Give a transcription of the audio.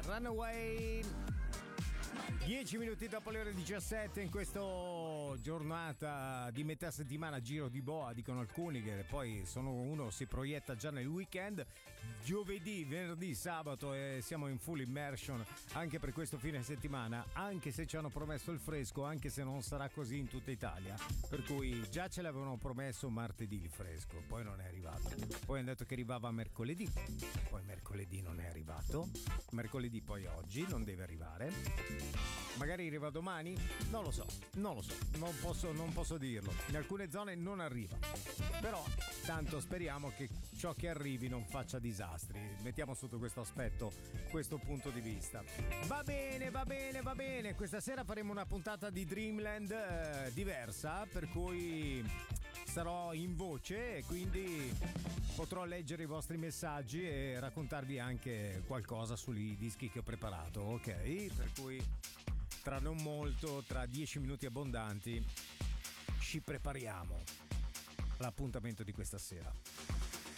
Runaway. 10 minuti dopo le ore 17 in questa giornata di metà settimana, giro di boa, dicono alcuni, che poi uno si proietta già nel weekend, giovedì, venerdì, sabato, e siamo in full immersion anche per questo fine settimana, anche se ci hanno promesso il fresco, anche se non sarà così in tutta Italia, per cui già ce l'avevano promesso martedì il fresco, poi non è arrivato, poi hanno detto che arrivava mercoledì, poi mercoledì non è arrivato, mercoledì poi oggi non deve arrivare. Magari arriva domani? Non lo so, non posso dirlo. In alcune zone non arriva. Però tanto speriamo che ciò che arrivi non faccia disastri. Mettiamo sotto questo aspetto, questo punto di vista. Va bene. Questa sera faremo una puntata di Dreamland diversa, per cui sarò in voce e quindi potrò leggere i vostri messaggi e raccontarvi anche qualcosa sui dischi che ho preparato, ok? Per cui tra non molto, tra 10 minuti abbondanti, ci prepariamo all'appuntamento di questa sera.